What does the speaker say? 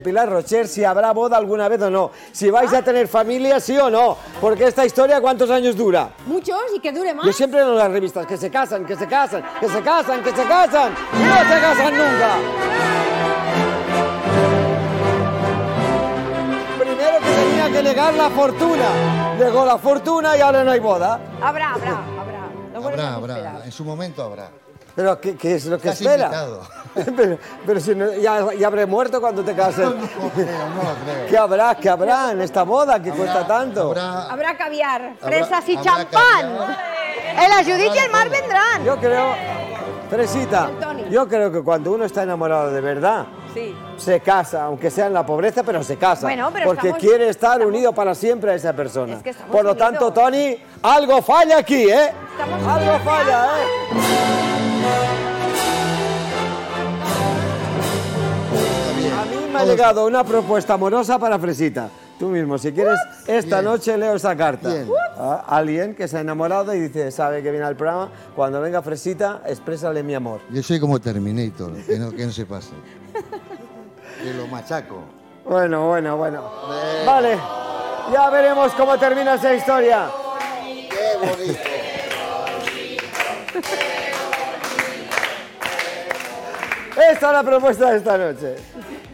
Pilar Rocher, si habrá boda alguna vez o no, si vais a tener familia, sí o no, porque esta historia ¿cuántos años dura? Muchos y que dure más. Yo siempre en las revistas, que se casan, que se casan, que se casan, que se casan, y no se casan nunca. Primero que tenía que negar la fortuna, negó la fortuna y ahora no hay boda. Habrá. No podemos Habrá, esperar. en su momento habrá. Pero ¿qué es lo que Estás espera? invitado. pero si no, ya habré muerto cuando te cases. No creo. ¿Qué habrá en esta boda que cuesta tanto? Habrá caviar, Habrá- fresas y habrá champán. caviar. El Judith y el mar vendrán. Yo creo, Fresita, El Tony. yo creo que cuando uno está enamorado de verdad, Sí. se casa, aunque sea en la pobreza, pero se casa. Bueno, pero porque estamos- quiere estar estamos- unido para siempre a esa persona. Es que estamos Por lo unidos. tanto, Tony, algo falla aquí, ¿eh? Estamos Algo unidos de falla, alma. ¿eh? A mí me ha llegado una propuesta amorosa para Fresita. Tú mismo, si quieres, esta noche leo esa carta. Bien. A alguien que se ha enamorado y dice, sabe que viene al programa, cuando venga Fresita, exprésale mi amor. Yo soy como Terminator, que no se pase. Que lo machaco. Bueno. Vale, ya veremos cómo termina esa historia. ¡Qué bonito! Esta es la propuesta de esta noche.